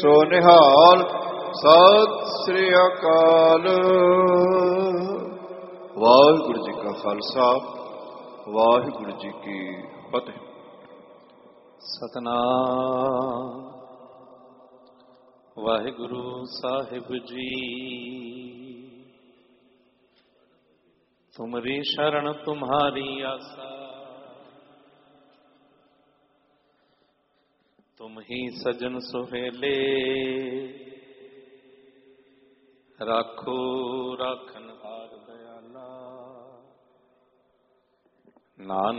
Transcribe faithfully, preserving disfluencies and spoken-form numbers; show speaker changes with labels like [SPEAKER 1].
[SPEAKER 1] ਸੋ ਨਿਹਾਲ। ਸਤਿ ਸ੍ਰੀ ਅਕਾਲ। ਵਾਹਿਗੁਰੂ ਜੀ ਕਾ ਖਾਲਸਾ, ਵਾਹਿਗੁਰੂ ਜੀ ਕੀ ਫਤਿਹ।
[SPEAKER 2] ਸਤਨਾਮ ਵਾਹਿਗੁਰੂ ਸਾਹਿਬ ਜੀ। ਤੁਮਰੀ ਸ਼ਰਨ ਤੁਮਹਾਰੀ ਆਸਾ, ਤੁਮ ਹੀ ਸਜਣ ਸੁਹੇਲੇ। ਰਾਖੋ ਰਾਖਨ ਹਾਰ ਦਇਆਲਾ, ਨਾਨਕ